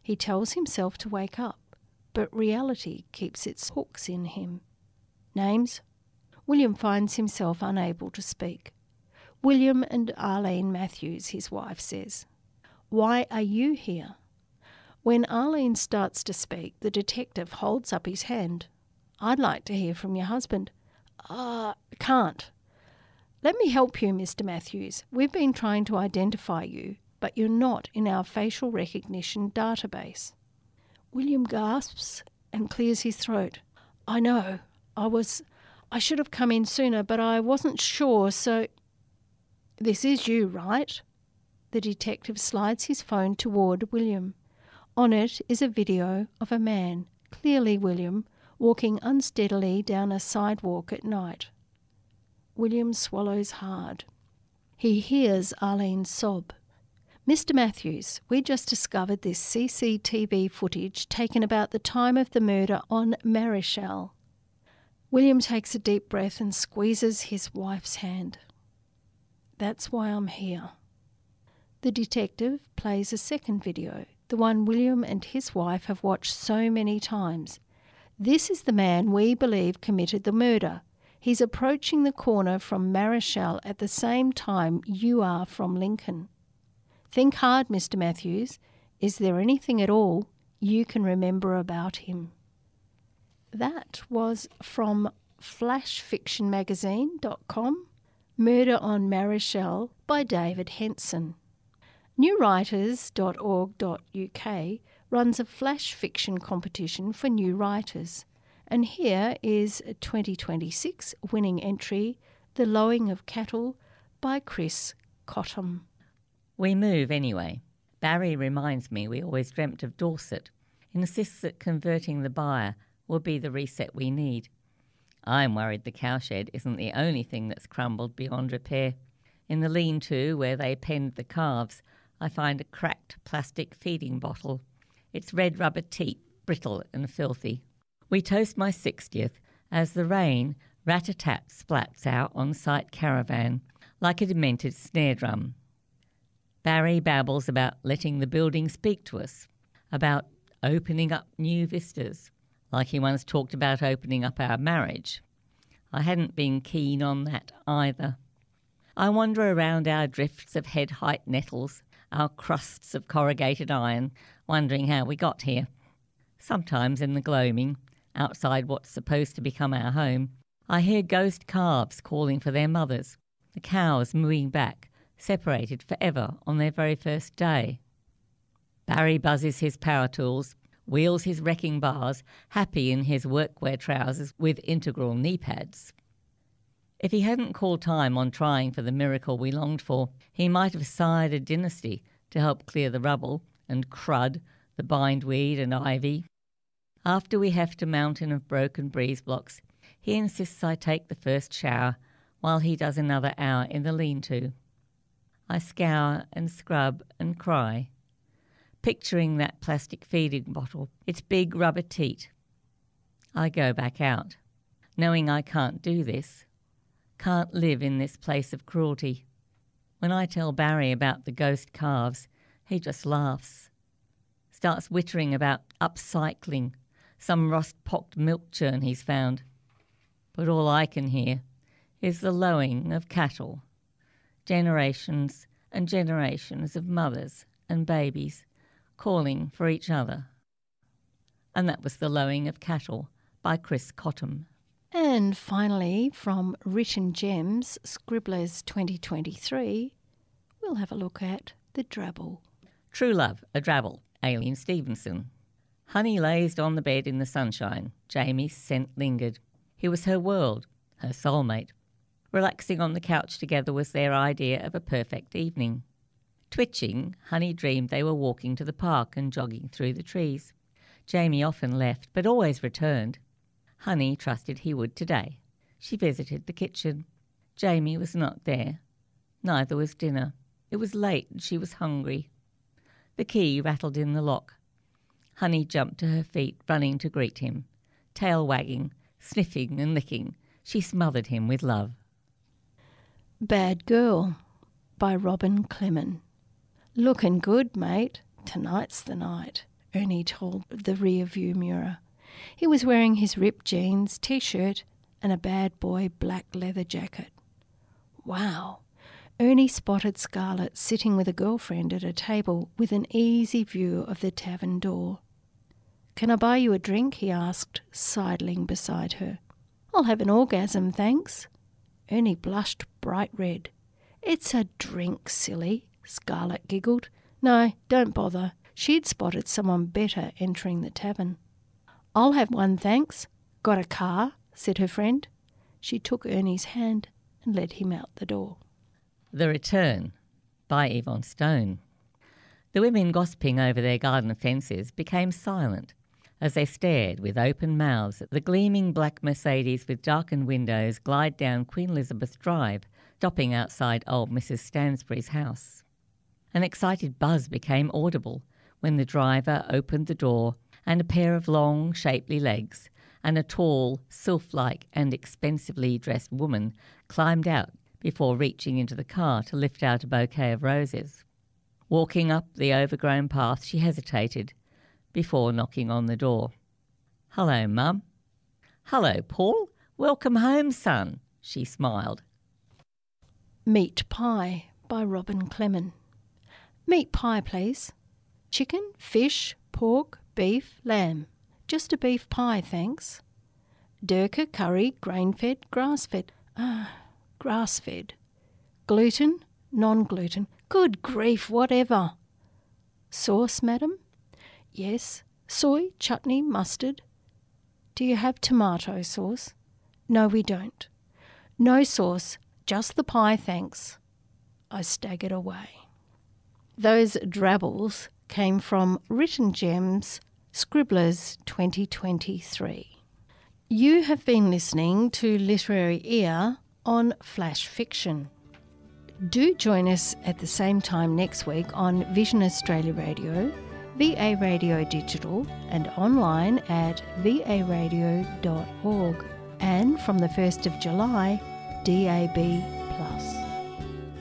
He tells himself to wake up, but reality keeps its hooks in him. Names? William finds himself unable to speak. William and Arlene Matthews, his wife says. Why are you here? When Arlene starts to speak, the detective holds up his hand. I'd like to hear from your husband. Can't. Let me help you, Mr. Matthews. We've been trying to identify you, but you're not in our facial recognition database. William gasps and clears his throat. I know. I should have come in sooner, but I wasn't sure, so... This is you, right? The detective slides his phone toward William. On it is a video of a man, clearly William, walking unsteadily down a sidewalk at night. William swallows hard. He hears Arlene sob. Mr. Matthews, we just discovered this CCTV footage taken about the time of the murder on Marischal. William takes a deep breath and squeezes his wife's hand. That's why I'm here. The detective plays a second video, the one William and his wife have watched so many times. This is the man we believe committed the murder. He's approaching the corner from Marischal at the same time you are from Lincoln. Think hard, Mr. Matthews. Is there anything at all you can remember about him? That was from flashfictionmagazine.com, Murder on Marischal by David Henson. Newwriters.org.uk runs a flash fiction competition for new writers. And here is a 2026 winning entry, The Lowing of Cattle by Chris Cottam. We move anyway. Barry reminds me we always dreamt of Dorset, insists that converting the buyer will be the reset we need. I'm worried the cowshed isn't the only thing that's crumbled beyond repair. In the lean-to where they penned the calves, I find a cracked plastic feeding bottle. Its red rubber teat, brittle and filthy. We toast my 60th as the rain rat-a-tat splats our on-site caravan like a demented snare drum. Barry babbles about letting the building speak to us, about opening up new vistas, like he once talked about opening up our marriage. I hadn't been keen on that either. I wander around our drifts of head-height nettles, our crusts of corrugated iron, wondering how we got here. Sometimes in the gloaming, outside what's supposed to become our home, I hear ghost calves calling for their mothers, the cows mooing back, separated forever on their very first day. Barry buzzes his power tools, wheels his wrecking bars, happy in his workwear trousers with integral knee pads. If he hadn't called time on trying for the miracle we longed for, he might have sired a dynasty to help clear the rubble and crud, the bindweed and ivy. After we heft a mountain of broken breeze blocks, he insists I take the first shower while he does another hour in the lean-to. I scour and scrub and cry, picturing that plastic feeding bottle, its big rubber teat. I go back out, knowing I can't do this, can't live in this place of cruelty. When I tell Barry about the ghost calves, he just laughs, starts wittering about upcycling, some rust-pocked milk churn he's found. But all I can hear is the lowing of cattle, generations and generations of mothers and babies calling for each other. And that was The Lowing of Cattle by Chris Cottam. And finally, from Written Gems, Scribblers 2023, we'll have a look at The Drabble. True Love, a Drabble, Aileen Stevenson. Honey lazed on the bed in the sunshine. Jamie's scent lingered. He was her world, her soulmate. Relaxing on the couch together was their idea of a perfect evening. Twitching, Honey dreamed they were walking to the park and jogging through the trees. Jamie often left, but always returned. Honey trusted he would today. She visited the kitchen. Jamie was not there. Neither was dinner. It was late and she was hungry. The key rattled in the lock. Honey jumped to her feet, running to greet him. Tail wagging, sniffing and licking, she smothered him with love. Bad Girl by Robin Clement. Looking good, mate. Tonight's the night. Ernie told the rear-view mirror. He was wearing his ripped jeans, T-shirt and a bad boy black leather jacket. Wow! Ernie spotted Scarlett sitting with a girlfriend at a table with an easy view of the tavern door. "Can I buy you a drink?" he asked, sidling beside her. "I'll have an orgasm, thanks." Ernie blushed bright red. "It's a drink, silly," Scarlett giggled. "No, don't bother." She'd spotted someone better entering the tavern. "I'll have one, thanks. Got a car?" said her friend. She took Ernie's hand and led him out the door. The Return by Yvonne Stone. The women gossiping over their garden fences became silent as they stared with open mouths at the gleaming black Mercedes with darkened windows glide down Queen Elizabeth Drive, stopping outside old Mrs. Stansbury's house. An excited buzz became audible when the driver opened the door and a pair of long, shapely legs and a tall, sylph-like and expensively dressed woman climbed out before reaching into the car to lift out a bouquet of roses. Walking up the overgrown path, she hesitated before knocking on the door. "Hello, Mum." "Hello, Paul. Welcome home, son," she smiled. Meat Pie by Robin Clement. "Meat pie, please. Chicken, fish, pork, beef, lamb. Just a beef pie, thanks. Durka, curry, grain-fed, grass-fed. Grass-fed. Gluten, non-gluten. Good grief, whatever. Sauce, madam? Yes. Soy, chutney, mustard. Do you have tomato sauce? No, we don't. No sauce, just the pie, thanks." I staggered away. Those drabbles came from Written Gems, Scribblers 2023. You have been listening to Literary Ear on Flash Fiction. Do join us at the same time next week on Vision Australia Radio, VA Radio Digital and online at varadio.org, and from the 1st of July, DAB+.